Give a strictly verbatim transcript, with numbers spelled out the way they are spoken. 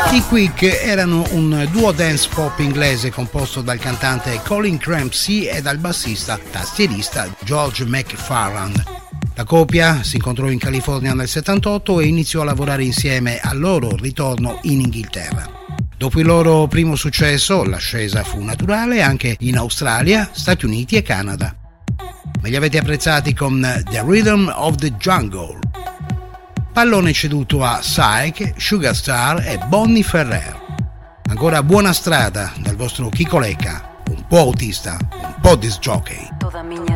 I Quick erano un duo dance pop inglese composto dal cantante Colin Crampsey e dal bassista tastierista George McFarland. La coppia si incontrò in California nel settantotto e iniziò a lavorare insieme al loro ritorno in Inghilterra. Dopo il loro primo successo, l'ascesa fu naturale anche in Australia, Stati Uniti e Canada. Ma li avete apprezzati con The Rhythm of the Jungle. Pallone ceduto a Psyche, Sugar Star e Bonnie Ferrer. Ancora buona strada dal vostro Chico Lecca, un po' autista, un po' disc jockey.